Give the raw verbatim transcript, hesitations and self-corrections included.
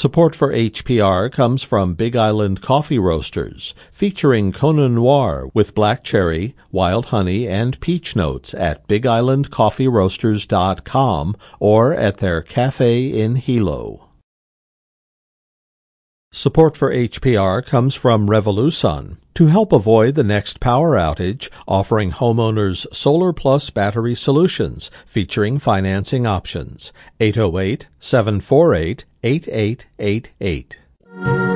Support for H P R comes from Big Island Coffee Roasters, featuring Kona Noir with black cherry, wild honey, and peach notes at big island coffee roasters dot com or at their cafe in Hilo. Support for H P R comes from Revolusun, to help avoid the next power outage, offering homeowners Solar Plus battery solutions featuring financing options. eight oh eight, seven four eight, eight eight eight eight.